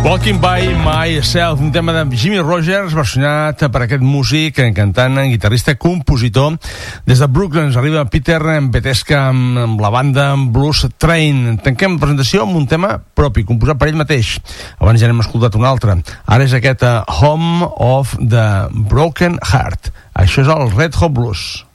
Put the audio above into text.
Walking by Myself, un tema de Jimmy Rogers versionat per aquest músic, cantant, guitarrista, compositor. Des de Brooklyn ens arriba Peter Beteska amb la banda Blues Train. Tanquem la presentació amb un tema propi, composat per ell mateix. Abans ja n'hem escoltat un altre. Ara és aquest Home of the Broken Heart. Això és el Red Hot Blues.